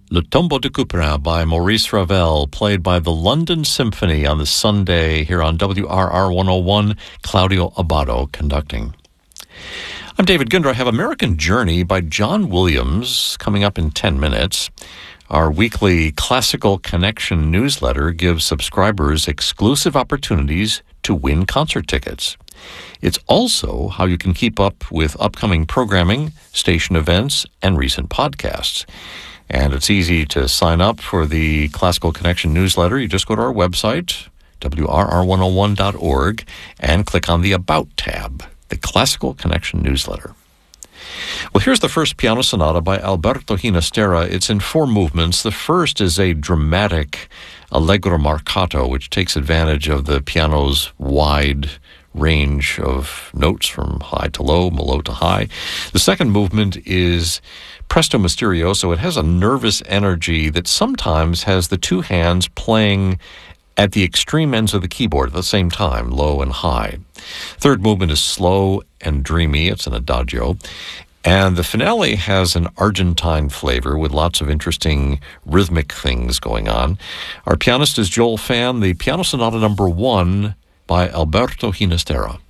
Le Tombeau de Couperin by Maurice Ravel, played by the London Symphony on the Sunday here on WRR 101, Claudio Abbado conducting. I'm David Gundra. I have American Journey by John Williams coming up in 10 minutes. Our weekly Classical Connection newsletter gives subscribers exclusive opportunities to win concert tickets. It's also how you can keep up with upcoming programming, station events, and recent podcasts. And it's easy to sign up for the Classical Connection newsletter. You just go to our website, wrr101.org, and click on the About tab, the Classical Connection newsletter. Well, here's the first piano sonata by Alberto Ginastera. It's in 4 movements. The first is a dramatic allegro marcato, which takes advantage of the piano's wide range of notes from high to low to high. The second movement is Presto Misterioso. It has a nervous energy that sometimes has the 2 hands playing at the extreme ends of the keyboard at the same time, low and high. Third movement is slow and dreamy. It's an adagio. And the finale has an Argentine flavor with lots of interesting rhythmic things going on. Our pianist is Joel Phan, the Piano Sonata number 1 by Alberto Ginastera.